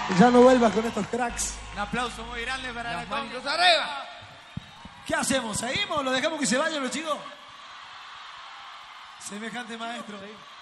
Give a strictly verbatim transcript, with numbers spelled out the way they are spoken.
Ya no vuelvas con estos cracks. Un aplauso muy grande para Las la manitos Conga. arriba. ¿Qué hacemos? ¿Seguimos? ¿Lo dejamos que se vayan los chicos? Semejante maestro.